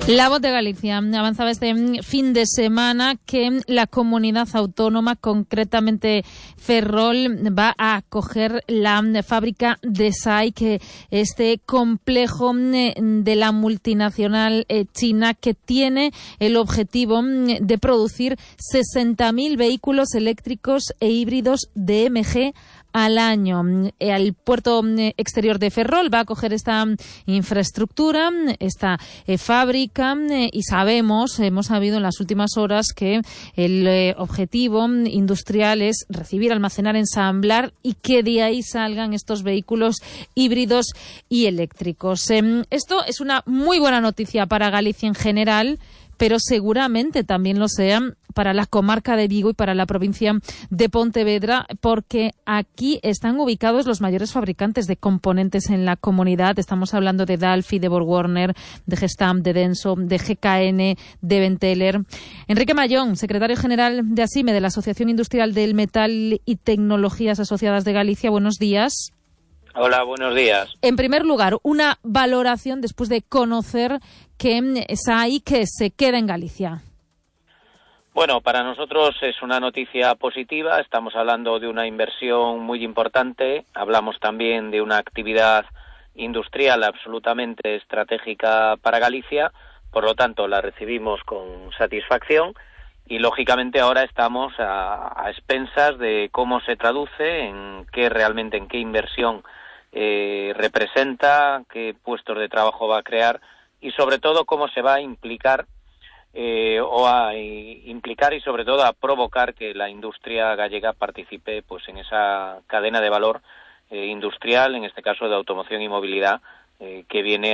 La Voz de Galicia avanzaba este fin de semana que la comunidad autónoma, concretamente Ferrol, va a acoger la fábrica de SAIC, este complejo de la multinacional china que tiene el objetivo de producir 60.000 vehículos eléctricos e híbridos de MG al año. El puerto exterior de Ferrol va a acoger esta infraestructura, esta fábrica, y hemos sabido en las últimas horas que el objetivo industrial es recibir, almacenar, ensamblar y que de ahí salgan estos vehículos híbridos y eléctricos. Esto es una muy buena noticia para Galicia en general, pero seguramente también lo sean para la comarca de Vigo y para la provincia de Pontevedra, porque aquí están ubicados los mayores fabricantes de componentes en la comunidad. Estamos hablando de Dalfi, de BorgWarner, de Gestamp, de Denso, de GKN, de Benteler. Enrique Mayón, secretario general de ASIME, de la Asociación Industrial del Metal y Tecnologías Asociadas de Galicia. Buenos días. Hola, buenos días. En primer lugar, una valoración después de conocer que SAIC se queda en Galicia. Bueno, para nosotros es una noticia positiva. Estamos hablando de una inversión muy importante. Hablamos también de una actividad industrial absolutamente estratégica para Galicia. Por lo tanto, la recibimos con satisfacción y, lógicamente, ahora estamos a expensas de cómo se traduce, en qué inversión representa, qué puestos de trabajo va a crear y, sobre todo, cómo se va a implicar y sobre todo a provocar que la industria gallega participe pues en esa cadena de valor industrial, en este caso de automoción y movilidad, que viene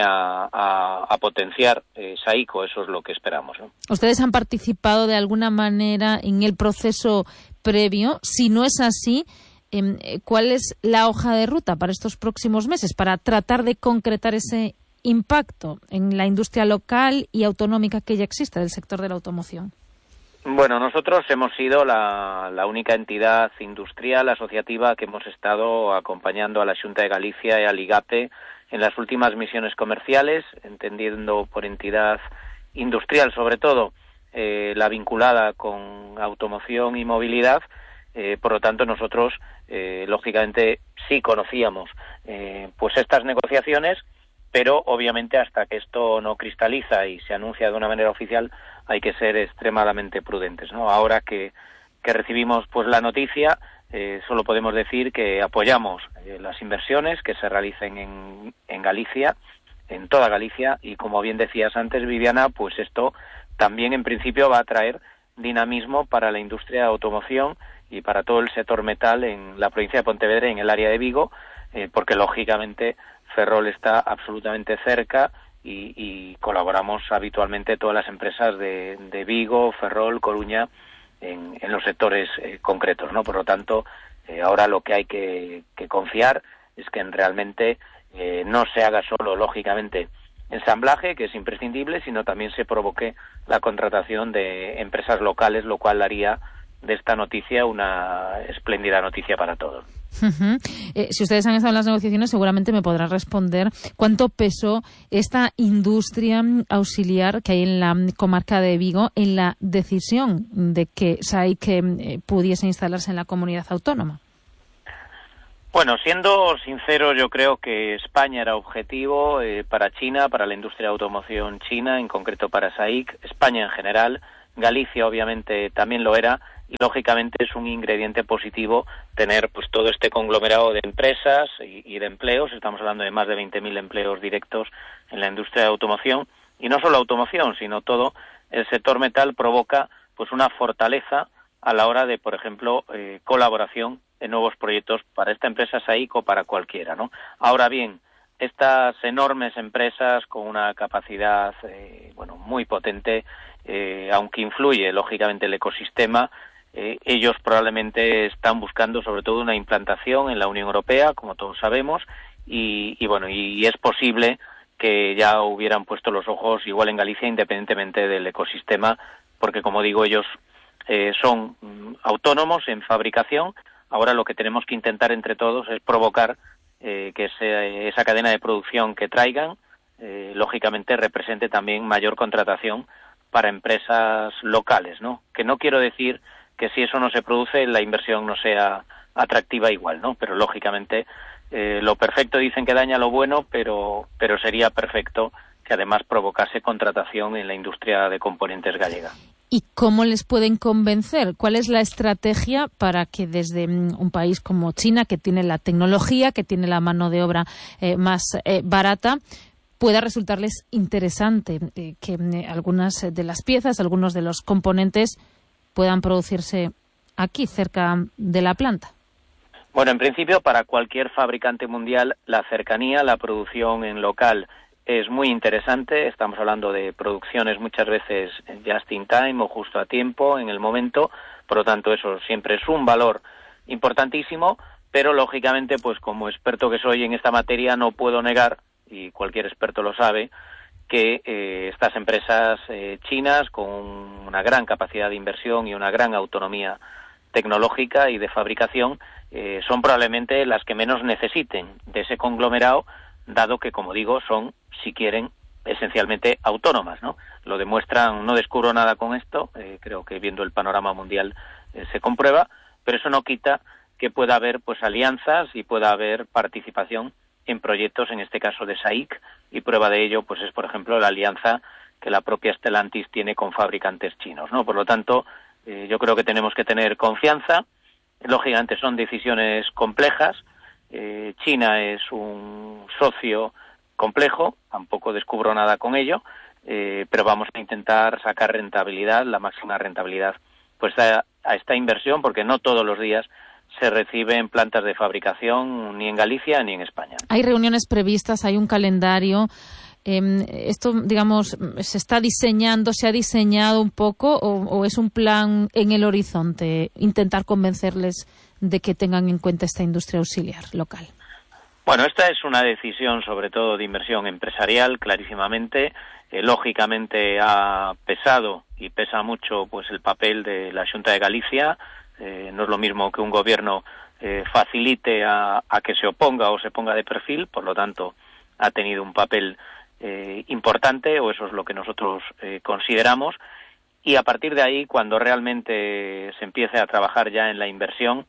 a potenciar SAICO. Eso es lo que esperamos, ¿no? ¿Ustedes han participado de alguna manera en el proceso previo? Si no es así, ¿cuál es la hoja de ruta para estos próximos meses para tratar de concretar ese impacto en la industria local y autonómica que ya existe del sector de la automoción? Bueno, nosotros hemos sido la única entidad industrial asociativa que hemos estado acompañando a la Xunta de Galicia y al IGAPE en las últimas misiones comerciales, entendiendo por entidad industrial sobre todo la vinculada con automoción y movilidad. Por lo tanto, nosotros lógicamente sí conocíamos pues estas negociaciones, pero obviamente hasta que esto no cristaliza y se anuncia de una manera oficial hay que ser extremadamente prudentes, ¿no? Ahora que recibimos pues la noticia, solo podemos decir que apoyamos las inversiones que se realicen en Galicia, en toda Galicia, y como bien decías antes, Viviana, pues esto también en principio va a traer dinamismo para la industria de automoción y para todo el sector metal en la provincia de Pontevedra y en el área de Vigo, porque lógicamente Ferrol está absolutamente cerca y colaboramos habitualmente todas las empresas de Vigo, Ferrol, Coruña en los sectores concretos, ¿no? Por lo tanto, ahora lo que hay que confiar es que realmente no se haga solo, lógicamente, ensamblaje, que es imprescindible, sino también se provoque la contratación de empresas locales, lo cual haría de esta noticia una espléndida noticia para todos. Si ustedes han estado en las negociaciones, seguramente me podrán responder cuánto pesó esta industria auxiliar que hay en la comarca de Vigo en la decisión de que SAIC pudiese instalarse en la comunidad autónoma. Bueno, siendo sincero, yo creo que España era objetivo para China, para la industria de automoción china, en concreto para SAIC, España en general, Galicia obviamente también lo era, y lógicamente es un ingrediente positivo tener pues todo este conglomerado de empresas y de empleos. Estamos hablando de más de 20.000 empleos directos en la industria de automoción, y no solo automoción, sino todo el sector metal provoca pues una fortaleza a la hora de, por ejemplo, colaboración en nuevos proyectos para esta empresa SAIC o para cualquiera, ¿no? Ahora bien, estas enormes empresas con una capacidad muy potente, aunque influye lógicamente el ecosistema, ellos probablemente están buscando sobre todo una implantación en la Unión Europea, como todos sabemos, y es posible que ya hubieran puesto los ojos igual en Galicia independientemente del ecosistema, porque como digo, ellos son autónomos en fabricación. Ahora lo que tenemos que intentar entre todos es provocar que esa cadena de producción que traigan lógicamente represente también mayor contratación para empresas locales, ¿no? Que no quiero decir que si eso no se produce la inversión no sea atractiva igual, ¿no? Pero lógicamente lo perfecto dicen que daña lo bueno, pero sería perfecto que además provocase contratación en la industria de componentes gallega. ¿Y cómo les pueden convencer? ¿Cuál es la estrategia para que desde un país como China, que tiene la tecnología, que tiene la mano de obra más barata, pueda resultarles interesante que algunas de las piezas, algunos de los componentes puedan producirse aquí, cerca de la planta? Bueno, en principio, para cualquier fabricante mundial, la cercanía, la producción en local es muy interesante. Estamos hablando de producciones muchas veces just in time o justo a tiempo, en el momento. Por lo tanto, eso siempre es un valor importantísimo, pero lógicamente, pues como experto que soy en esta materia, no puedo negar, y cualquier experto lo sabe, que estas empresas chinas, con una gran capacidad de inversión y una gran autonomía tecnológica y de fabricación, son probablemente las que menos necesiten de ese conglomerado, dado que, como digo, son, si quieren, esencialmente autónomas, ¿no? Lo demuestran, no descubro nada con esto, creo que viendo el panorama mundial se comprueba, pero eso no quita que pueda haber pues alianzas y pueda haber participación en proyectos, en este caso de SAIC, y prueba de ello pues es, por ejemplo, la alianza que la propia Stellantis tiene con fabricantes chinos, ¿no? Por lo tanto, yo creo que tenemos que tener confianza. Lógicamente son decisiones complejas. China es un socio complejo, tampoco descubro nada con ello, pero vamos a intentar sacar rentabilidad, la máxima rentabilidad, pues a esta inversión, porque no todos los días se reciben plantas de fabricación ni en Galicia ni en España. Hay reuniones previstas, hay un calendario. ¿Esto, digamos, se está diseñando, se ha diseñado un poco o es un plan en el horizonte, intentar convencerles de que tengan en cuenta esta industria auxiliar local? Bueno, esta es una decisión sobre todo de inversión empresarial, clarísimamente. Lógicamente ha pesado y pesa mucho pues el papel de la Xunta de Galicia. No es lo mismo que un gobierno facilite a que se oponga o se ponga de perfil, por lo tanto ha tenido un papel importante, o eso es lo que nosotros consideramos, y a partir de ahí, cuando realmente se empiece a trabajar ya en la inversión,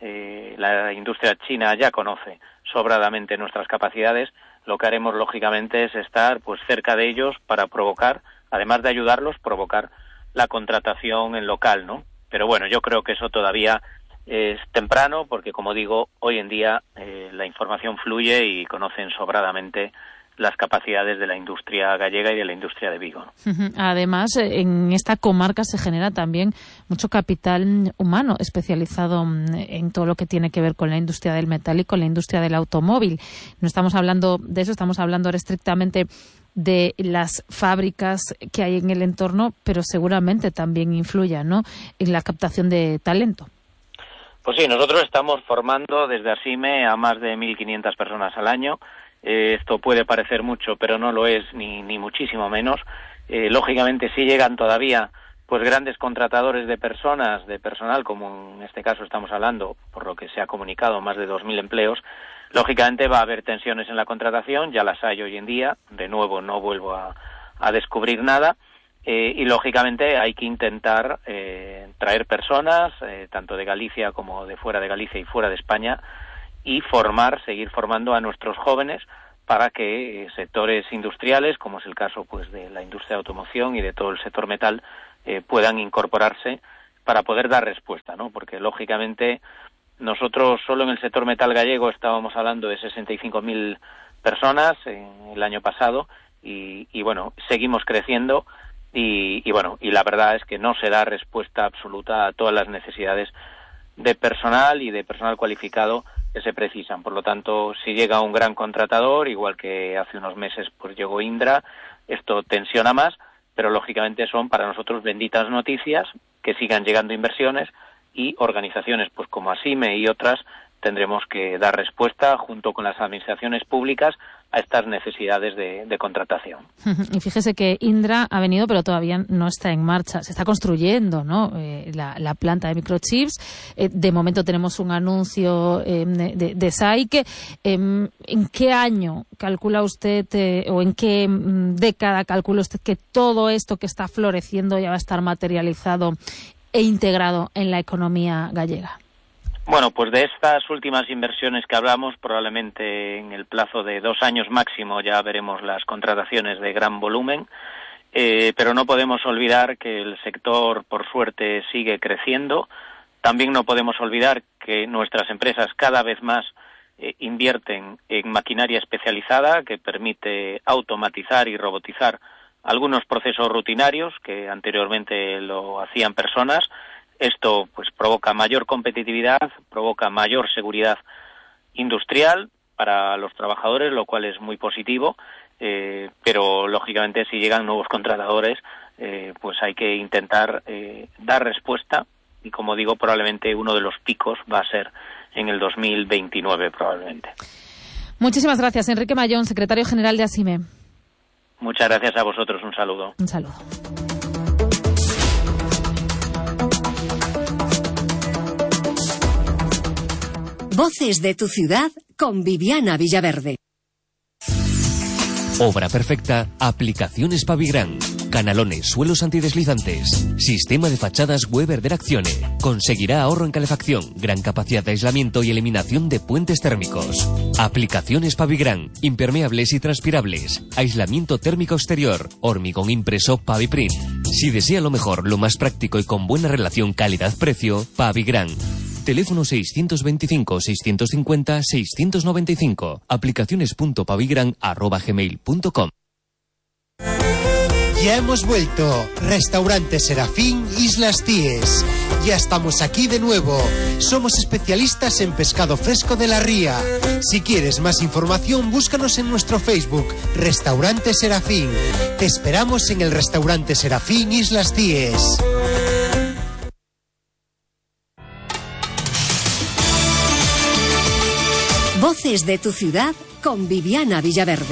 la industria china ya conoce sobradamente nuestras capacidades. Lo que haremos lógicamente es estar pues cerca de ellos para provocar, además de ayudarlos, provocar la contratación en local, ¿no? Pero bueno, yo creo que eso todavía es temprano, porque como digo, hoy en día la información fluye y conocen sobradamente las capacidades de la industria gallega y de la industria de Vigo, ¿no? Además, en esta comarca se genera también mucho capital humano especializado en todo lo que tiene que ver con la industria del metal y con la industria del automóvil. No estamos hablando de eso, estamos hablando estrictamente de las fábricas que hay en el entorno, pero seguramente también influya, ¿no?, en la captación de talento. Pues sí, nosotros estamos formando desde ASIME a más de 1.500 personas al año. Esto puede parecer mucho, pero no lo es, ni muchísimo menos. Lógicamente, sí llegan todavía pues grandes contratadores de personas, de personal, como en este caso estamos hablando, por lo que se ha comunicado, más de 2.000 empleos. Lógicamente va a haber tensiones en la contratación, ya las hay hoy en día. De nuevo, no vuelvo a descubrir nada. Y lógicamente hay que intentar traer personas, tanto de Galicia como de fuera de Galicia y fuera de España, y seguir formando a nuestros jóvenes para que sectores industriales, como es el caso pues de la industria de automoción y de todo el sector metal, puedan incorporarse para poder dar respuesta, ¿no? Porque lógicamente nosotros solo en el sector metal gallego estábamos hablando de 65.000 personas el año pasado y bueno, seguimos creciendo y bueno, y la verdad es que no se da respuesta absoluta a todas las necesidades de personal y de personal cualificado que se precisan. Por lo tanto, si llega un gran contratador, igual que hace unos meses pues llegó Indra, esto tensiona más, pero lógicamente son para nosotros benditas noticias, que sigan llegando inversiones, y organizaciones pues como ASIME y otras tendremos que dar respuesta junto con las administraciones públicas a estas necesidades de contratación. Y fíjese que Indra ha venido, pero todavía no está en marcha. Se está construyendo, ¿no? La planta de microchips. De momento tenemos un anuncio de SAIC. ¿En qué año calcula usted, o en qué década calcula usted que todo esto que está floreciendo ya va a estar materializado e integrado en la economía gallega? Bueno, pues de estas últimas inversiones que hablamos, probablemente en el plazo de 2 años máximo ya veremos las contrataciones de gran volumen, pero no podemos olvidar que el sector, por suerte, sigue creciendo. También no podemos olvidar que nuestras empresas cada vez más invierten en maquinaria especializada que permite automatizar y robotizar algunos procesos rutinarios que anteriormente lo hacían personas. Esto pues provoca mayor competitividad, provoca mayor seguridad industrial para los trabajadores, lo cual es muy positivo, pero lógicamente si llegan nuevos contratadores, pues hay que intentar dar respuesta, y como digo, probablemente uno de los picos va a ser en el 2029 probablemente. Muchísimas gracias, Enrique Mayón, secretario general de ASIME. Muchas gracias a vosotros, un saludo. Un saludo. Voces de tu ciudad con Viviana Villaverde. Obra perfecta, aplicaciones Pavigran. Canalones, suelos antideslizantes. Sistema de fachadas Weber de Accione. Conseguirá ahorro en calefacción, gran capacidad de aislamiento y eliminación de puentes térmicos. Aplicaciones Pavigran. Impermeables y transpirables. Aislamiento térmico exterior. Hormigón impreso Paviprint. Si desea lo mejor, lo más práctico y con buena relación calidad-precio, Pavigran. Teléfono 625-650-695. Aplicaciones.pavigran@gmail.com. Ya hemos vuelto. Restaurante Serafín, Islas Cíes. Ya estamos aquí de nuevo. Somos especialistas en pescado fresco de la ría. Si quieres más información, búscanos en nuestro Facebook, Restaurante Serafín. Te esperamos en el Restaurante Serafín, Islas Cíes. Voces de tu ciudad con Viviana Villaverde.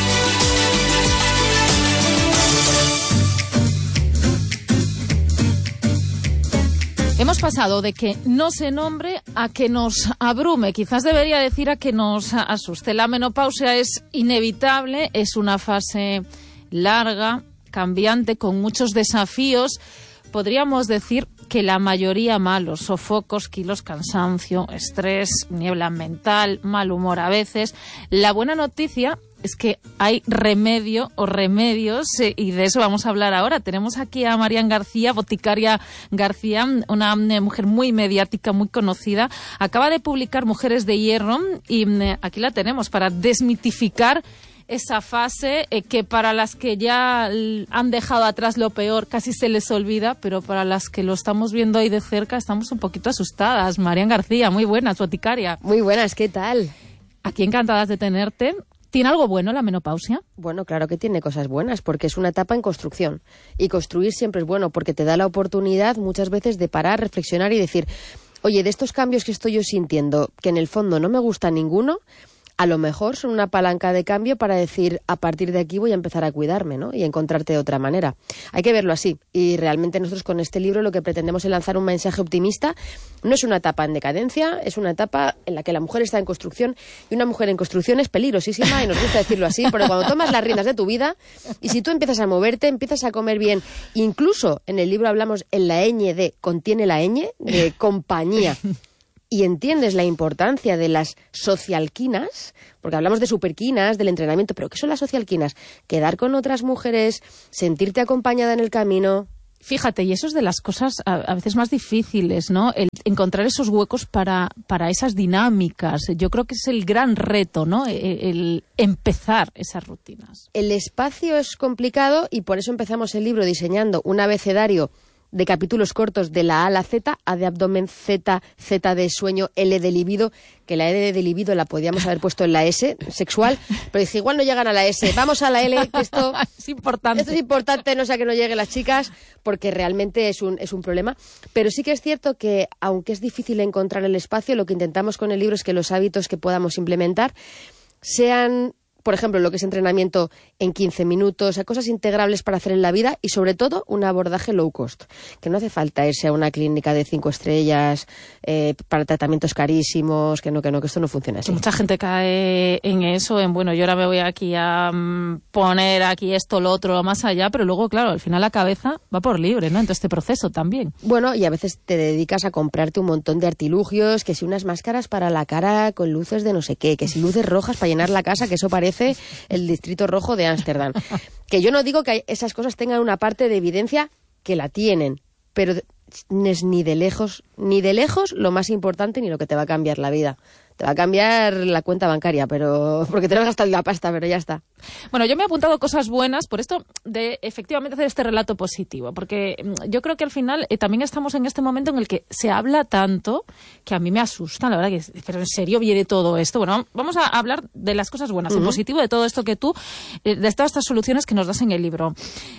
Hemos pasado de que no se nombre a que nos abrume. Quizás debería decir a que nos asuste. La menopausia es inevitable, es una fase larga, cambiante, con muchos desafíos. Podríamos decir que la mayoría malos: sofocos, kilos, cansancio, estrés, niebla mental, mal humor a veces. La buena noticia es que hay remedio o remedios, y de eso vamos a hablar ahora. Tenemos aquí a Marian García, boticaria García, una mujer muy mediática, muy conocida. Acaba de publicar Mujeres de Hierro y aquí la tenemos para desmitificar esa fase que para las que ya han dejado atrás lo peor casi se les olvida, pero para las que lo estamos viendo ahí de cerca estamos un poquito asustadas. Marian García, muy buenas, boticaria. Muy buenas, ¿qué tal? Aquí encantadas de tenerte. ¿Tiene algo bueno la menopausia? Bueno, claro que tiene cosas buenas, porque es una etapa en construcción. Y construir siempre es bueno, porque te da la oportunidad muchas veces de parar, reflexionar y decir, oye, de estos cambios que estoy yo sintiendo, que en el fondo no me gusta ninguno, a lo mejor son una palanca de cambio para decir, a partir de aquí voy a empezar a cuidarme, ¿no? Y a encontrarte de otra manera. Hay que verlo así. Y realmente nosotros con este libro lo que pretendemos es lanzar un mensaje optimista. No es una etapa en decadencia, es una etapa en la que la mujer está en construcción, y una mujer en construcción es peligrosísima, y nos gusta decirlo así, porque cuando tomas las riendas de tu vida y si tú empiezas a moverte, empiezas a comer bien, incluso en el libro hablamos en la ñ de, contiene la ñ de compañía, y entiendes la importancia de las socialquinas, porque hablamos de superquinas, del entrenamiento, pero ¿qué son las socialquinas? Quedar con otras mujeres, sentirte acompañada en el camino. Fíjate, y eso es de las cosas a veces más difíciles, ¿no? El encontrar esos huecos para esas dinámicas. Yo creo que es el gran reto, ¿no? El empezar esas rutinas. El espacio es complicado y por eso empezamos el libro diseñando un abecedario de capítulos cortos de la A a la Z, A de abdomen, Z de sueño, L de libido, que la L de libido la podíamos haber puesto en la S, sexual, pero dije, igual no llegan a la S, vamos a la L, que esto es importante. Esto es importante, no sea que no lleguen las chicas, porque realmente es un problema. Pero sí que es cierto que, aunque es difícil encontrar el espacio, lo que intentamos con el libro es que los hábitos que podamos implementar sean por ejemplo, lo que es entrenamiento en 15 minutos, cosas integrables para hacer en la vida y, sobre todo, un abordaje low cost. Que no hace falta irse a una clínica de 5 estrellas para tratamientos carísimos, que esto no funciona así. Mucha gente cae en eso, bueno, yo ahora me voy aquí a poner aquí esto, lo otro, más allá, pero luego, claro, al final la cabeza va por libre, ¿no? En todo este proceso también. Bueno, y a veces te dedicas a comprarte un montón de artilugios, que si unas máscaras para la cara con luces de no sé qué, que si luces rojas para llenar la casa, que eso parece el distrito rojo de Ámsterdam. Que yo no digo que esas cosas tengan una parte de evidencia, que la tienen, pero es ni de lejos lo más importante ni lo que te va a cambiar la vida. Te va a cambiar la cuenta bancaria, pero porque te vas a gastar la pasta, pero ya está. Bueno, yo me he apuntado cosas buenas por esto de efectivamente hacer este relato positivo, porque yo creo que al final también estamos en este momento en el que se habla tanto que a mí me asusta, la verdad, que pero en serio viene todo esto. Bueno, vamos a hablar de las cosas buenas, en positivo, de todo esto que tú, de todas estas soluciones que nos das en el libro.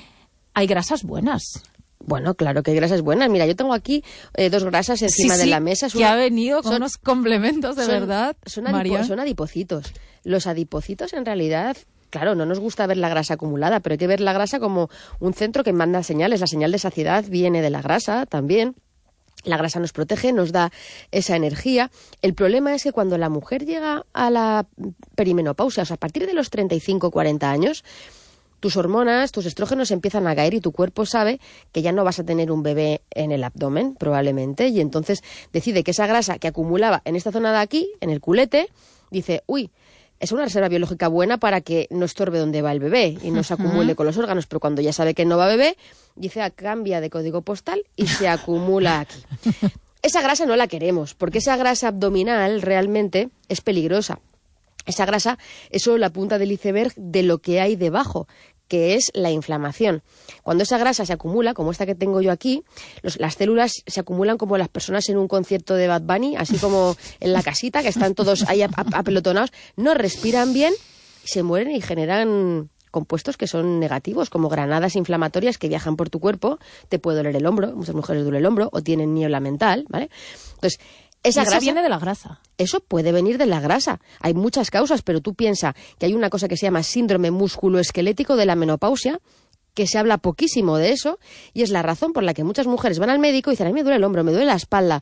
Hay grasas buenas. Bueno, claro que hay grasas buenas. Mira, yo tengo aquí 2 grasas encima de la mesa. Que ha venido con unos complementos de verdad, María. Son adipocitos. Los adipocitos, en realidad, claro, no nos gusta ver la grasa acumulada, pero hay que ver la grasa como un centro que manda señales. La señal de saciedad viene de la grasa también. La grasa nos protege, nos da esa energía. El problema es que cuando la mujer llega a la perimenopausia, o sea, a partir de los 35-40 años, tus hormonas, tus estrógenos empiezan a caer y tu cuerpo sabe que ya no vas a tener un bebé en el abdomen, probablemente, y entonces decide que esa grasa que acumulaba en esta zona de aquí, en el culete, dice, uy, es una reserva biológica buena para que no estorbe donde va el bebé y no se acumule con los órganos, pero cuando ya sabe que no va bebé, dice, cambia de código postal y se acumula aquí. Esa grasa no la queremos, porque esa grasa abdominal realmente es peligrosa. Esa grasa es solo la punta del iceberg de lo que hay debajo, que es la inflamación. Cuando esa grasa se acumula, como esta que tengo yo aquí, las células se acumulan como las personas en un concierto de Bad Bunny, así como en la casita, que están todos ahí apelotonados, no respiran bien, se mueren y generan compuestos que son negativos, como granadas inflamatorias que viajan por tu cuerpo. Te puede doler el hombro, muchas mujeres duele el hombro, o tienen niebla mental, ¿vale? Entonces, esa grasa viene de la grasa. Eso puede venir de la grasa. Hay muchas causas, pero tú piensas que hay una cosa que se llama síndrome musculoesquelético de la menopausia, que se habla poquísimo de eso, y es la razón por la que muchas mujeres van al médico y dicen, a mí me duele el hombro, me duele la espalda,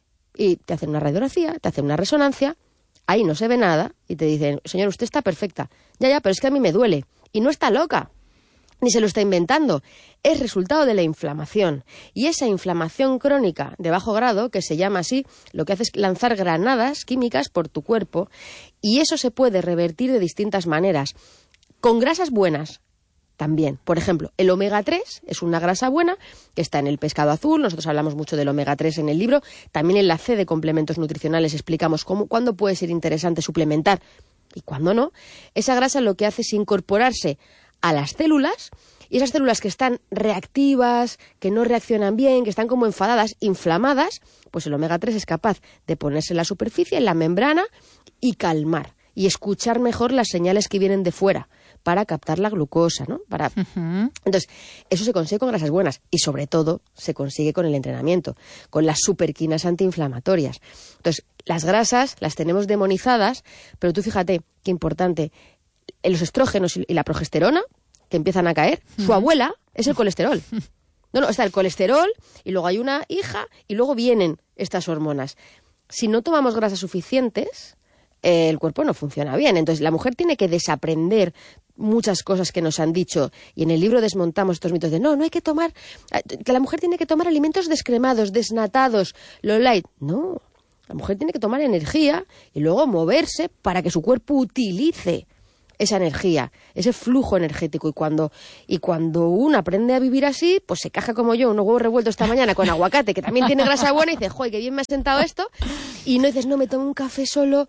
y te hacen una radiografía, te hacen una resonancia, ahí no se ve nada, y te dicen, señor, usted está perfecta. Ya, pero es que a mí me duele. Y no está loca, ni se lo está inventando. Es resultado de la inflamación. Y esa inflamación crónica de bajo grado, que se llama así, lo que hace es lanzar granadas químicas por tu cuerpo, y eso se puede revertir de distintas maneras. Con grasas buenas también. Por ejemplo, el omega 3 es una grasa buena que está en el pescado azul. Nosotros hablamos mucho del omega 3 en el libro. También en la C de complementos nutricionales explicamos cuándo puede ser interesante suplementar y cuándo no. Esa grasa lo que hace es incorporarse a las células, y esas células que están reactivas, que no reaccionan bien, que están como enfadadas, inflamadas, pues el omega 3 es capaz de ponerse en la superficie, en la membrana, y calmar, y escuchar mejor las señales que vienen de fuera, para captar la glucosa, ¿no? Entonces, eso se consigue con grasas buenas, y sobre todo se consigue con el entrenamiento, con las superquinas antiinflamatorias. Entonces, las grasas las tenemos demonizadas, pero tú fíjate, qué importante, los estrógenos y la progesterona, que empiezan a caer, su abuela es el colesterol. No, está el colesterol, y luego hay una hija, y luego vienen estas hormonas. Si no tomamos grasas suficientes, el cuerpo no funciona bien. Entonces, la mujer tiene que desaprender muchas cosas que nos han dicho, y en el libro desmontamos estos mitos de no hay que tomar, que la mujer tiene que tomar alimentos descremados, desnatados, low light. No, la mujer tiene que tomar energía y luego moverse para que su cuerpo utilice esa energía, ese flujo energético, y cuando uno aprende a vivir así, pues se caja como yo, unos huevos revueltos esta mañana con aguacate, que también tiene grasa buena, y dices, joder, qué bien me ha sentado esto, y no dices, no, me tomo un café solo,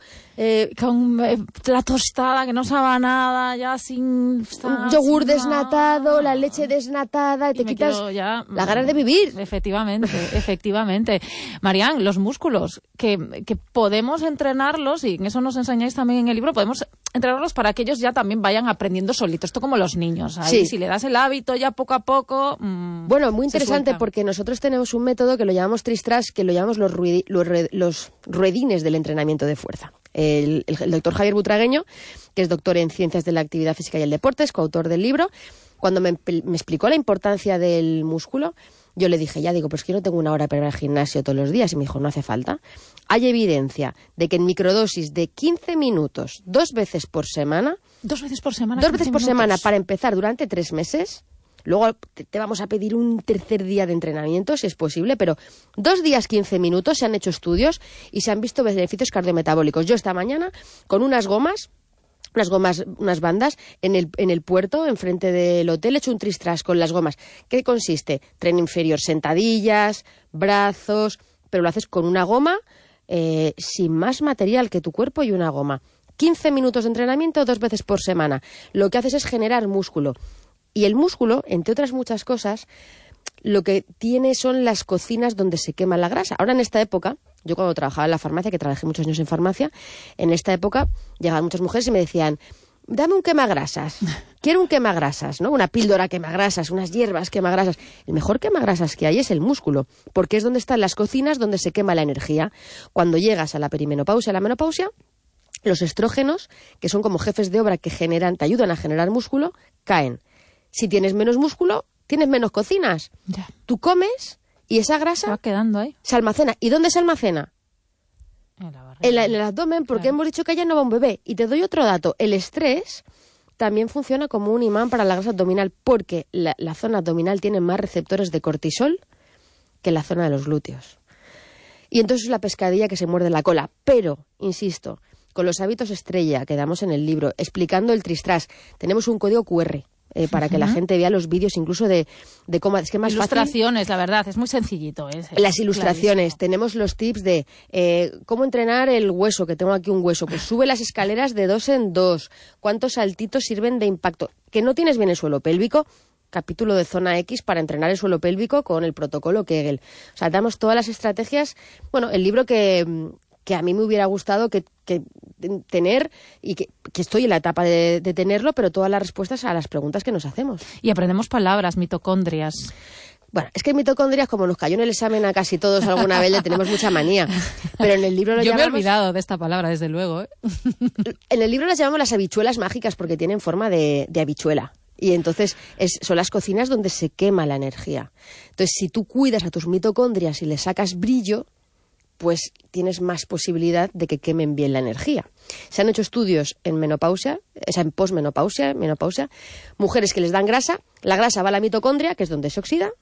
con la tostada que no sabe a nada, ya sin un yogur desnatado, la leche desnatada, y te quitas ya la ganas de vivir. Efectivamente. Marian, los músculos, que podemos entrenarlos, y en eso nos enseñáis también en el libro, podemos entrenarlos para que ellos ya también vayan aprendiendo solitos. Esto como los niños. Ahí, Sí. si le das el hábito ya poco a poco... Bueno, muy interesante porque nosotros tenemos un método que lo llamamos Tristras, que lo llamamos los ruedines del entrenamiento de fuerza. El doctor Javier Butragueño, que es doctor en Ciencias de la Actividad Física y el Deporte, es coautor del libro, cuando me explicó la importancia del músculo, yo le dije, pues que yo no tengo una hora para ir al gimnasio todos los días, y me dijo, no hace falta. Hay evidencia de que en microdosis de 15 minutos, 2 veces por semana... 2 veces por semana. 2 veces por 15 semana minutos. para empezar durante 3 meses... Luego te vamos a pedir un tercer día de entrenamiento, si es posible, pero 2 días 15 minutos se han hecho estudios y se han visto beneficios cardiometabólicos. Yo esta mañana, con unas bandas, en el puerto, enfrente del hotel, he hecho un tristras con las gomas. ¿Qué consiste? Tren inferior, sentadillas, brazos, pero lo haces con una goma, sin más material que tu cuerpo y una goma. 15 minutos de entrenamiento 2 veces por semana. Lo que haces es generar músculo. Y el músculo, entre otras muchas cosas, lo que tiene son las cocinas donde se quema la grasa. Ahora en esta época, yo cuando trabajaba en la farmacia, que trabajé muchos años en farmacia, en esta época llegaban muchas mujeres y me decían, dame un quemagrasas, quiero un quemagrasas, ¿no? Una píldora quemagrasas, unas hierbas quemagrasas. El mejor quemagrasas que hay es el músculo, porque es donde están las cocinas donde se quema la energía. Cuando llegas a la perimenopausia, a la menopausia, los estrógenos, que son como jefes de obra que te ayudan a generar músculo, caen. Si tienes menos músculo, tienes menos cocinas. Ya. Tú comes y esa grasa Va quedando ahí. se almacena. ¿Y dónde se almacena? En la barriga. En el abdomen, porque Claro. hemos dicho que allá no va un bebé. Y te doy otro dato. El estrés también funciona como un imán para la grasa abdominal, porque la zona abdominal tiene más receptores de cortisol que la zona de los glúteos. Y entonces es la pescadilla que se muerde la cola. Pero, insisto, con los hábitos estrella que damos en el libro, explicando el tristras, tenemos un código QR. Para que la gente vea los vídeos incluso de cómo... Es que más Ilustraciones, la verdad, es muy sencillito. Las ilustraciones, tenemos los tips de cómo entrenar el hueso, que tengo aquí un hueso, pues sube las escaleras de 2 en 2, cuántos saltitos sirven de impacto, que no tienes bien el suelo pélvico, capítulo de zona X para entrenar el suelo pélvico con el protocolo Kegel. O sea, damos todas las estrategias, bueno, el libro que a mí me hubiera gustado que tener y que estoy en la etapa de tenerlo, pero todas las respuestas a las preguntas que nos hacemos. Y aprendemos palabras, mitocondrias. Bueno, es que mitocondrias, como nos cayó en el examen a casi todos alguna vez, le tenemos mucha manía. Pero en el libro Yo me he olvidado de esta palabra, desde luego. En el libro las llamamos las habichuelas mágicas porque tienen forma de habichuela. Y entonces son las cocinas donde se quema la energía. Entonces, si tú cuidas a tus mitocondrias y le sacas brillo, pues tienes más posibilidad de que quemen bien la energía. Se han hecho estudios en menopausia, en posmenopausia, menopausia, mujeres que les dan grasa, la grasa va a la mitocondria, que es donde se oxida,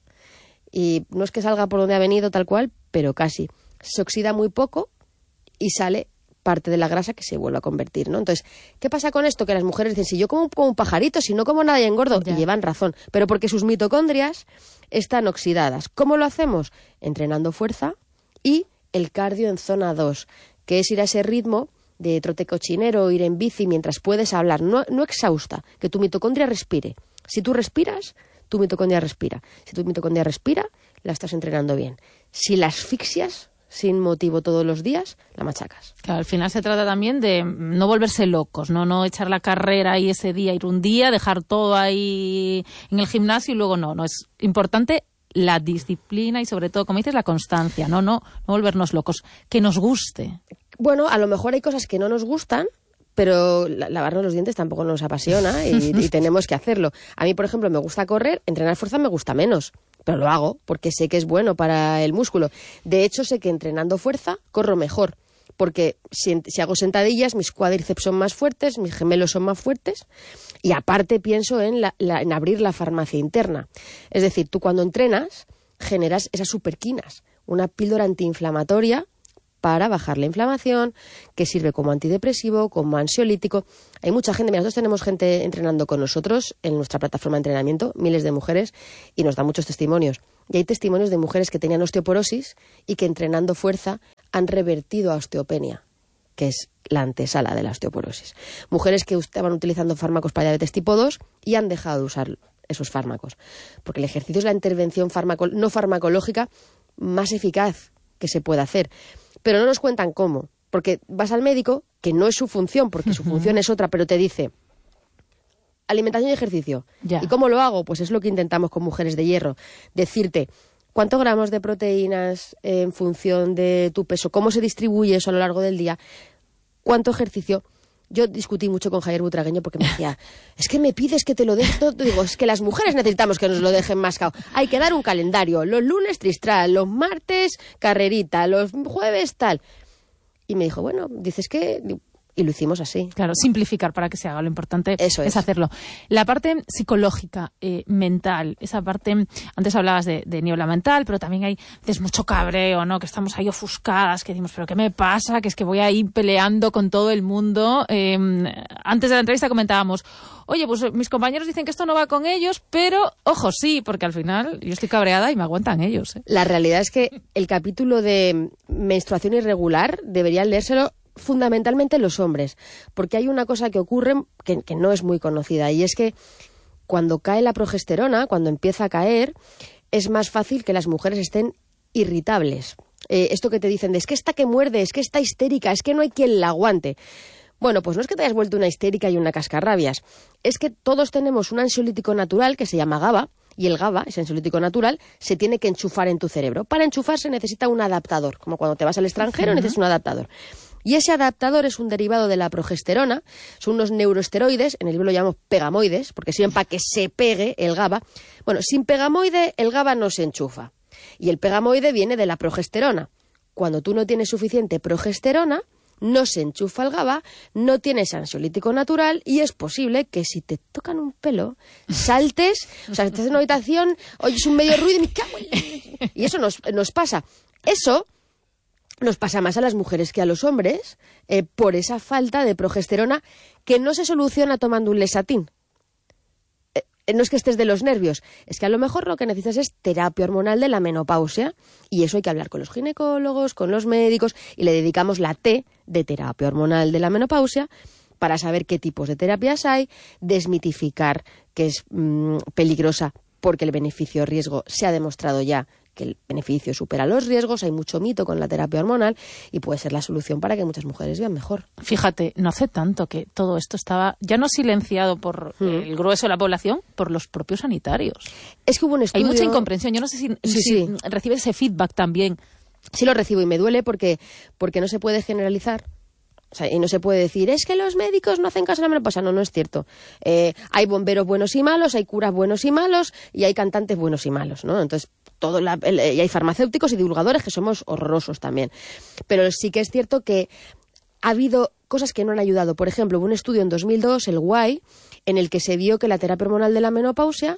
y no es que salga por donde ha venido tal cual, pero casi. Se oxida muy poco y sale parte de la grasa que se vuelve a convertir, ¿no? Entonces, ¿qué pasa con esto? Que las mujeres dicen, si yo como un pajarito, si no como nada y engordo, Ya. y llevan razón, pero porque sus mitocondrias están oxidadas. ¿Cómo lo hacemos? Entrenando fuerza y el cardio en zona 2, que es ir a ese ritmo de trote cochinero, ir en bici mientras puedes hablar, no exhausta, que tu mitocondria respire. Si tú respiras, tu mitocondria respira. Si tu mitocondria respira, la estás entrenando bien. Si la asfixias sin motivo todos los días, la machacas. Claro, al final se trata también de no volverse locos, no echar la carrera ahí ese día, ir un día, dejar todo ahí en el gimnasio y luego no. Es importante la disciplina y sobre todo, como dices, la constancia, no volvernos locos, que nos guste. Bueno, a lo mejor hay cosas que no nos gustan, pero lavarnos los dientes tampoco nos apasiona y tenemos que hacerlo. A mí, por ejemplo, me gusta correr, entrenar fuerza me gusta menos, pero lo hago porque sé que es bueno para el músculo. De hecho, sé que entrenando fuerza corro mejor, porque si hago sentadillas, mis cuádriceps son más fuertes, mis gemelos son más fuertes, y aparte pienso en abrir la farmacia interna. Es decir, tú cuando entrenas generas esas superquinas, una píldora antiinflamatoria para bajar la inflamación, que sirve como antidepresivo, como ansiolítico. Hay mucha gente, nosotros tenemos gente entrenando con nosotros en nuestra plataforma de entrenamiento, miles de mujeres, y nos da muchos testimonios. Y hay testimonios de mujeres que tenían osteoporosis y que entrenando fuerza han revertido a osteopenia, que es la antesala de la osteoporosis. Mujeres que estaban utilizando fármacos para diabetes tipo 2 y han dejado de usar esos fármacos, porque el ejercicio es la intervención no farmacológica más eficaz que se puede hacer. Pero no nos cuentan cómo. porque vas al médico, que no es su función, porque su función es otra, pero te dice alimentación y ejercicio. Ya. ¿Y cómo lo hago? Pues es lo que intentamos con Mujeres de Hierro. Decirte cuántos gramos de proteínas en función de tu peso, cómo se distribuye eso a lo largo del día, cuánto ejercicio. Yo discutí mucho con Javier Butragueño porque me decía, es que me pides que te lo deje todo. Digo, es que las mujeres necesitamos que nos lo dejen mascado. Hay que dar un calendario. Los lunes tristral, los martes carrerita, los jueves tal. Y me dijo, bueno, dices que... Y lo hicimos así. Claro, simplificar para que se haga. Lo importante Eso es hacerlo. La parte psicológica, mental, esa parte... Antes hablabas de niebla mental, pero también hay mucho cabreo, ¿no? Que estamos ahí ofuscadas, que decimos, ¿pero qué me pasa? Que es que voy ahí peleando con todo el mundo. Antes de la entrevista comentábamos, oye, pues mis compañeros dicen que esto no va con ellos, pero, ojo, sí, porque al final yo estoy cabreada y me aguantan ellos. La realidad es que el capítulo de menstruación irregular deberían leérselo fundamentalmente los hombres, porque hay una cosa que ocurre que no es muy conocida, y es que cuando cae la progesterona, cuando empieza a caer, es más fácil que las mujeres estén irritables. Esto que te dicen de es que está que muerde, es que está histérica, es que no hay quien la aguante. Bueno, pues no es que te hayas vuelto una histérica y una cascarrabias, es que todos tenemos un ansiolítico natural que se llama GABA, y el GABA, ese ansiolítico natural, se tiene que enchufar en tu cerebro. Para enchufarse necesita un adaptador, como cuando te vas al extranjero necesitas un adaptador. Y ese adaptador es un derivado de la progesterona, son unos neuroesteroides, en el libro lo llamamos pegamoides, porque sirven para que se pegue el GABA. Bueno, sin pegamoide el GABA no se enchufa. Y el pegamoide viene de la progesterona. Cuando tú no tienes suficiente progesterona, no se enchufa el GABA, no tienes ansiolítico natural y es posible que si te tocan un pelo, saltes, o sea, estás en una habitación, oyes un medio ruido y me cago en... Y eso nos pasa. Eso nos pasa más a las mujeres que a los hombres por esa falta de progesterona que no se soluciona tomando un Lesatin. No es que estés de los nervios, es que a lo mejor lo que necesitas es terapia hormonal de la menopausia, y eso hay que hablar con los ginecólogos, con los médicos, y le dedicamos la T de terapia hormonal de la menopausia para saber qué tipos de terapias hay, desmitificar que es peligrosa porque el beneficio-riesgo se ha demostrado ya que el beneficio supera los riesgos, hay mucho mito con la terapia hormonal y puede ser la solución para que muchas mujeres vean mejor. Fíjate, no hace tanto que todo esto estaba ya no silenciado por el grueso de la población, por los propios sanitarios. Es que hubo un estudio... Hay mucha incomprensión, yo no sé si recibes ese feedback también. Sí lo recibo y me duele porque no se puede generalizar. O sea, y no se puede decir, es que los médicos no hacen caso a la menopausia. No, no es cierto. Hay bomberos buenos y malos, hay curas buenos y malos, y hay cantantes buenos y malos, ¿no? Entonces, y hay farmacéuticos y divulgadores que somos horrorosos también. Pero sí que es cierto que ha habido cosas que no han ayudado. Por ejemplo, hubo un estudio en 2002, el WAI, en el que se vio que la terapia hormonal de la menopausia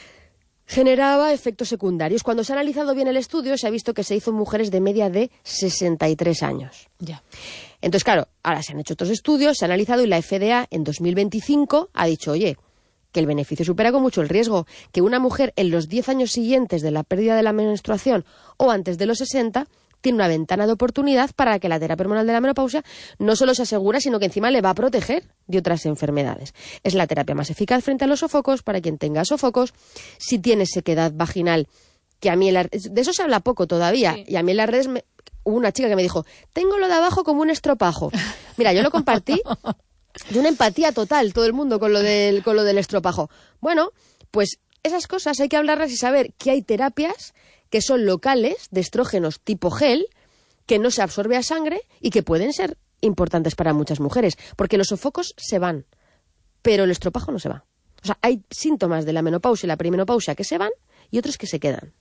generaba efectos secundarios. Cuando se ha analizado bien el estudio, se ha visto que se hizo en mujeres de media de 63 años. Ya. Entonces, claro, ahora se han hecho otros estudios, se ha analizado y la FDA en 2025 ha dicho, oye, que el beneficio supera con mucho el riesgo, que una mujer en los 10 años siguientes de la pérdida de la menstruación o antes de los 60 tiene una ventana de oportunidad para que la terapia hormonal de la menopausia no solo se asegura, sino que encima le va a proteger de otras enfermedades. Es la terapia más eficaz frente a los sofocos para quien tenga sofocos. Si tiene sequedad vaginal, que a mí de eso se habla poco todavía, sí. Y a mí en las redes hubo una chica que me dijo, tengo lo de abajo como un estropajo. Mira, yo lo compartí de una empatía total, todo el mundo con lo del estropajo. Bueno, pues esas cosas hay que hablarlas y saber que hay terapias que son locales de estrógenos tipo gel, que no se absorbe a sangre y que pueden ser importantes para muchas mujeres, porque los sofocos se van, pero el estropajo no se va. O sea, hay síntomas de la menopausia y la perimenopausia que se van y otros que se quedan.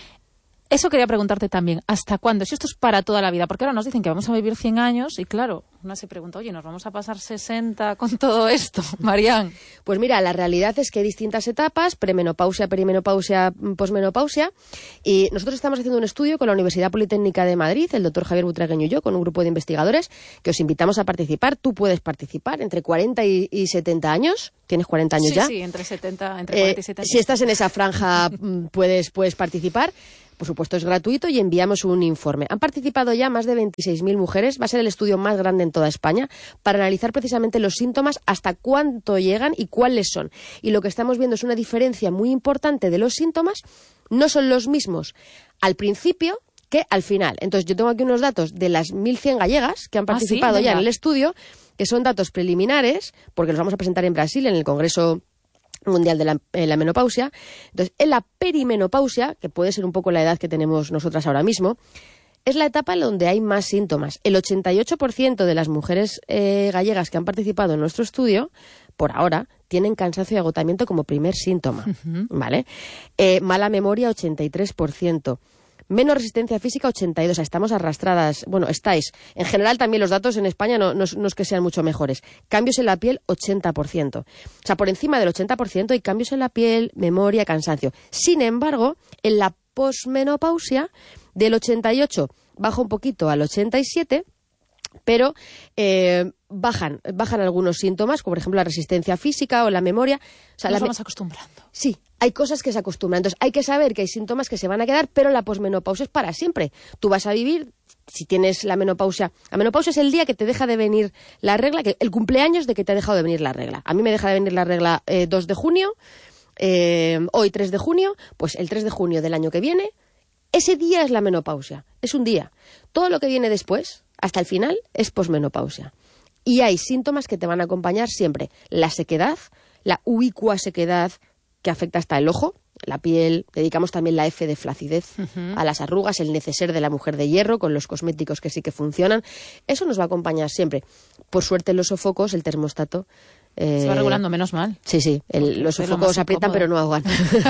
Eso quería preguntarte también, ¿hasta cuándo? Si esto es para toda la vida, porque ahora nos dicen que vamos a vivir 100 años y claro, una se pregunta, oye, ¿nos vamos a pasar 60 con todo esto? Marian. Pues mira, la realidad es que hay distintas etapas, premenopausia, perimenopausia, posmenopausia, y nosotros estamos haciendo un estudio con la Universidad Politécnica de Madrid, el doctor Javier Butragueño y yo, con un grupo de investigadores que os invitamos a participar. Tú puedes participar entre 40 y 70 años. ¿Tienes 40 años ya? Sí, entre 40 y 70. Si estás en esa franja, puedes participar. Por supuesto, es gratuito y enviamos un informe. Han participado ya más de 26.000 mujeres. Va a ser el estudio más grande en toda España para analizar precisamente los síntomas, hasta cuánto llegan y cuáles son. Y lo que estamos viendo es una diferencia muy importante de los síntomas. No son los mismos al principio que al final. Entonces, yo tengo aquí unos datos de las 1.100 gallegas que han participado ya en el estudio, que son datos preliminares, porque los vamos a presentar en Brasil, en el Congreso Mundial de la Menopausia. Entonces, en la perimenopausia, que puede ser un poco la edad que tenemos nosotras ahora mismo, es la etapa en donde hay más síntomas. El 88% de las mujeres gallegas que han participado en nuestro estudio, por ahora, tienen cansancio y agotamiento como primer síntoma, ¿vale? Mala memoria, 83%. Menos resistencia física, 82%. O sea, estamos arrastradas. Bueno, estáis. En general, también los datos en España no es que sean mucho mejores. Cambios en la piel, 80%. O sea, por encima del 80% hay cambios en la piel, memoria, cansancio. Sin embargo, en la posmenopausia, del 88 baja un poquito al 87%, pero bajan algunos síntomas, como por ejemplo la resistencia física o la memoria. O sea, nos vamos acostumbrando. Sí, hay cosas que se acostumbran. Entonces hay que saber que hay síntomas que se van a quedar, pero la posmenopausia es para siempre. Tú vas a vivir, si tienes la menopausia es el día que te deja de venir la regla, el cumpleaños de que te ha dejado de venir la regla. A mí me deja de venir la regla 2 de junio, hoy 3 de junio, pues el 3 de junio del año que viene, ese día es la menopausia, es un día. Todo lo que viene después, hasta el final, es posmenopausia. Y hay síntomas que te van a acompañar siempre. La sequedad, la ubicua sequedad que afecta hasta el ojo, la piel. Dedicamos también la F de flacidez a las arrugas, el neceser de la mujer de hierro con los cosméticos que sí que funcionan. Eso nos va a acompañar siempre. Por suerte los sofocos, el termostato. Se va regulando, menos mal. Sí, los sofocos aprietan pero no ahogan.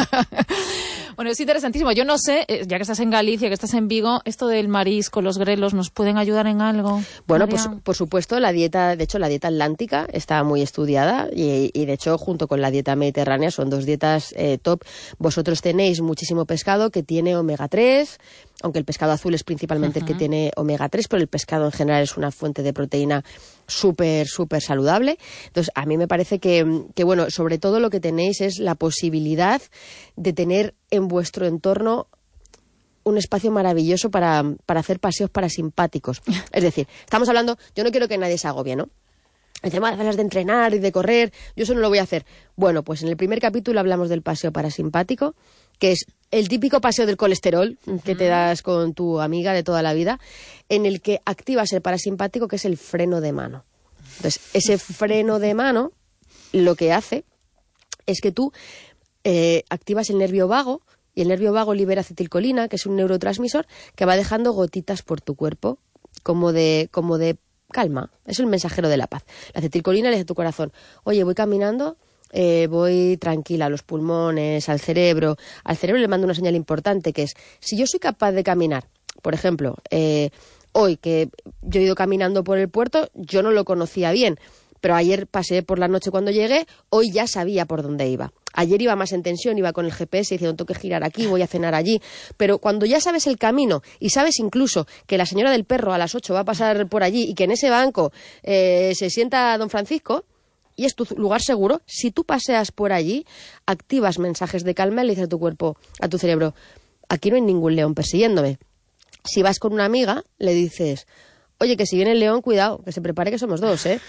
Bueno, es interesantísimo. Yo no sé, ya que estás en Galicia, que estás en Vigo, esto del marisco, los grelos, ¿nos pueden ayudar en algo? Bueno, pues por supuesto, la dieta atlántica está muy estudiada y de hecho, junto con la dieta mediterránea, son dos dietas top. Vosotros tenéis muchísimo pescado que tiene omega 3, aunque el pescado azul es principalmente el que tiene omega 3, pero el pescado en general es una fuente de proteína súper saludable. Entonces, a mí me parece que, bueno, sobre todo lo que tenéis es la posibilidad de tener en vuestro entorno un espacio maravilloso para hacer paseos parasimpáticos. Es decir, estamos hablando, yo no quiero que nadie se agobie, ¿no? El tema de ganas de entrenar y de correr, yo eso no lo voy a hacer. Bueno, pues en el primer capítulo hablamos del paseo parasimpático, que es el típico paseo del colesterol que te das con tu amiga de toda la vida, en el que activas el parasimpático, que es el freno de mano. Entonces, ese freno de mano lo que hace es que tú activas el nervio vago, y el nervio vago libera acetilcolina, que es un neurotransmisor que va dejando gotitas por tu cuerpo, como de calma. Es el mensajero de la paz. La acetilcolina le dice a tu corazón: oye, voy caminando, voy tranquila, a los pulmones, al cerebro. Al cerebro le mando una señal importante, que es: si yo soy capaz de caminar, por ejemplo, hoy que yo he ido caminando por el puerto, yo no lo conocía bien, pero ayer pasé por la noche cuando llegué, hoy ya sabía por dónde iba. Ayer iba más en tensión, iba con el GPS diciendo: tengo que girar aquí, voy a cenar allí. Pero cuando ya sabes el camino y sabes incluso que la señora del perro a las 8 va a pasar por allí y que en ese banco se sienta don Francisco y es tu lugar seguro, si tú paseas por allí, activas mensajes de calma y le dices a tu cuerpo, a tu cerebro: aquí no hay ningún león persiguiéndome. Si vas con una amiga, le dices: oye, que si viene el león, cuidado, que se prepare, que somos dos, ¿eh?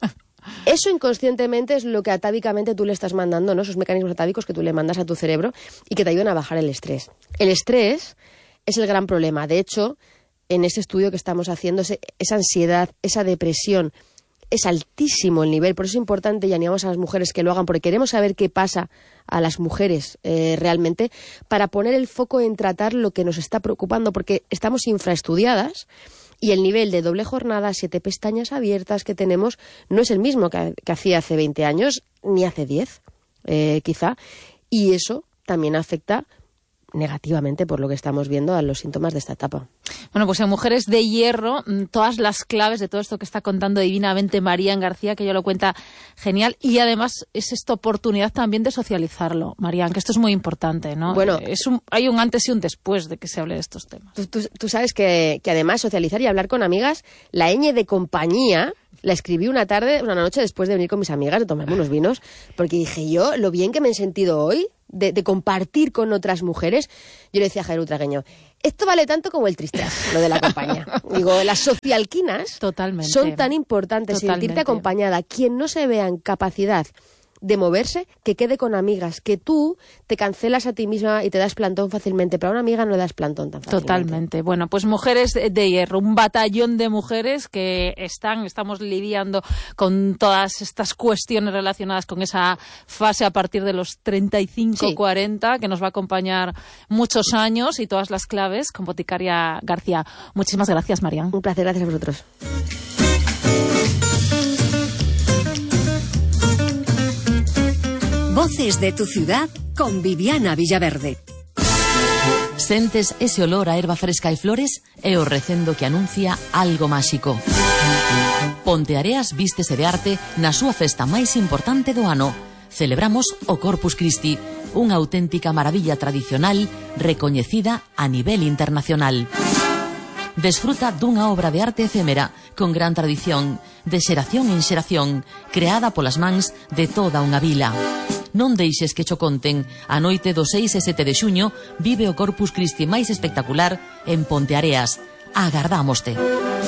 Eso inconscientemente es lo que atávicamente tú le estás mandando, ¿no? Esos mecanismos atávicos que tú le mandas a tu cerebro y que te ayudan a bajar el estrés. El estrés es el gran problema. De hecho, en ese estudio que estamos haciendo, esa ansiedad, esa depresión, es altísimo el nivel. Por eso es importante y animamos a las mujeres que lo hagan, porque queremos saber qué pasa a las mujeres realmente, para poner el foco en tratar lo que nos está preocupando, porque estamos infraestudiadas. Y el nivel de doble jornada, 7 pestañas abiertas que tenemos, no es el mismo que hacía hace 20 años, ni hace 10, quizá. Y eso también afecta negativamente, por lo que estamos viendo, a los síntomas de esta etapa. Bueno, pues en Mujeres de Hierro, todas las claves de todo esto que está contando divinamente Marían García, que ella lo cuenta genial, y además es esta oportunidad también de socializarlo, Marían, que esto es muy importante, ¿no? Bueno, hay un antes y un después de que se hable de estos temas. Tú sabes que además socializar y hablar con amigas, la ñ de compañía la escribí una noche después de venir con mis amigas, de tomarme unos vinos, porque dije yo, lo bien que me he sentido hoy, de compartir con otras mujeres. Yo le decía a Javier Utragueño: esto vale tanto como el tristez, lo de la compañía. Digo, las socialquinas son tan importantes. Sentirte acompañada. Quien no se vea en capacidad de moverse, que quede con amigas, que tú te cancelas a ti misma y te das plantón fácilmente, pero a una amiga no le das plantón tan fácilmente. Totalmente. Bueno, pues Mujeres de Hierro, un batallón de mujeres que estamos lidiando con todas estas cuestiones relacionadas con esa fase a partir de los 35-40, que nos va a acompañar muchos años, y todas las claves con Boticaria García. Muchísimas gracias, Marian. Un placer, gracias a vosotros. Voces de tu ciudad con Viviana Villaverde. Sentes ese olor a erva fresca e flores? É o recendo que anuncia algo máxico. Ponteareas vístese de arte na súa festa máis importante do ano. Celebramos o Corpus Christi, unha auténtica maravilla tradicional recoñecida a nivel internacional. Desfruta dunha obra de arte efémera con gran tradición, de xeración en xeración, creada polas mans de toda unha vila. Non deixes que cho conten. A noite do 6 e 7 de xuño vive o Corpus Christi máis espectacular en Ponteareas. Agardámoste.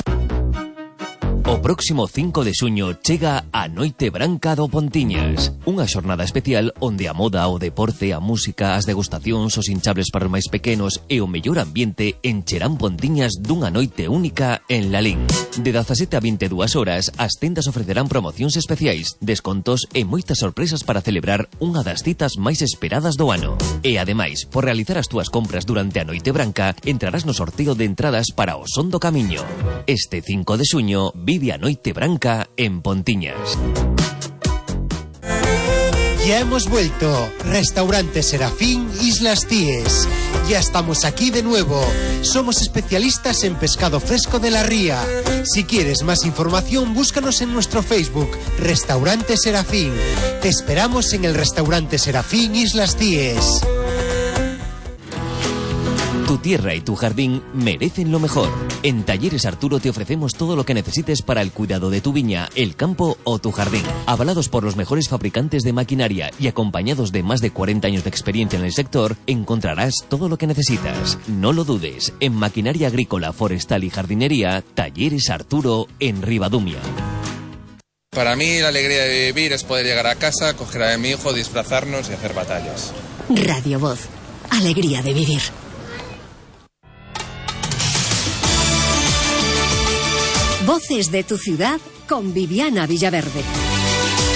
O próximo 5 de xuño chega a Noite Branca do Pontiñas, unha xornada especial onde a moda, o deporte, a música, as degustacións, os hinchables para os máis pequenos e o mellor ambiente encherán Pontiñas dunha noite única en Lalín. De 17 a 22 horas, as tendas ofrecerán promocións especiais, descontos e moitas sorpresas para celebrar unha das citas máis esperadas do ano. E ademais, por realizar as túas compras durante a Noite Branca, entrarás no sorteo de entradas para o Son do Camiño. Este 5 de xuño, vive a Noite Branca en Pontiñas. Ya hemos vuelto. Restaurante Serafín, Islas Cíes. Ya estamos aquí de nuevo. Somos especialistas en pescado fresco de la ría. Si quieres más información, búscanos en nuestro Facebook, Restaurante Serafín. Te esperamos en el Restaurante Serafín, Islas Cíes. Tu tierra y tu jardín merecen lo mejor. En Talleres Arturo te ofrecemos todo lo que necesites para el cuidado de tu viña, el campo o tu jardín. Avalados por los mejores fabricantes de maquinaria y acompañados de más de 40 años de experiencia en el sector, encontrarás todo lo que necesitas. No lo dudes, en maquinaria agrícola, forestal y jardinería, Talleres Arturo en Ribadumia. Para mí la alegría de vivir es poder llegar a casa, coger a mi hijo, disfrazarnos y hacer batallas. Radio Voz. Alegría de vivir. Voces de tu ciudad con Viviana Villaverde.